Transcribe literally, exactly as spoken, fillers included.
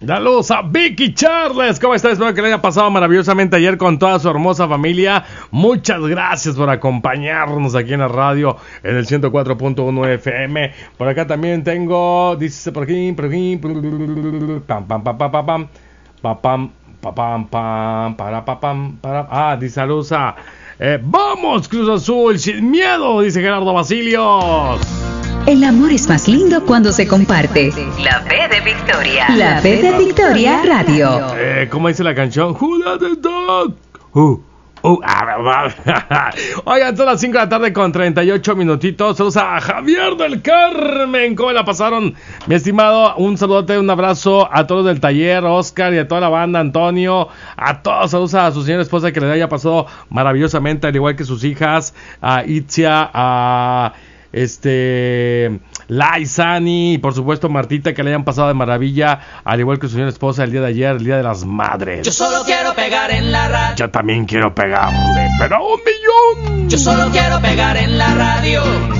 Saludos a Vicky Charles. ¿Cómo está? Espero que le haya pasado maravillosamente ayer con toda su hermosa familia. Muchas gracias por acompañarnos aquí en la radio en el ciento cuatro punto uno F M. Por acá también tengo, dice por aquí, por aquí, pam, pam, pam, pam, pam, pam, pam, pam, pam, para, pam, para. Ah, dice saludos a eh, vamos Cruz Azul sin miedo, dice Gerardo Basilios. El amor es más lindo cuando se comparte. La B de Victoria. La B de Victoria Radio. Eh, ¿Cómo dice la canción? Who let the dog? Who? Uh, ah, Oigan, son las cinco de la tarde con treinta y ocho minutitos. Saludos a Javier del Carmen. ¿Cómo la pasaron, mi estimado? Un saludote, un abrazo a todos del taller, Oscar y a toda la banda, Antonio. A todos, saludos a su señora esposa que le haya pasado maravillosamente, al igual que sus hijas, a Itzia, a este Lai, Sani y por supuesto Martita, que le hayan pasado de maravilla, al igual que su señora esposa el día de ayer, el día de las madres. Yo solo quiero pegar en la radio. Yo también quiero pegarle, pero a un millón. Yo solo quiero pegar en la radio.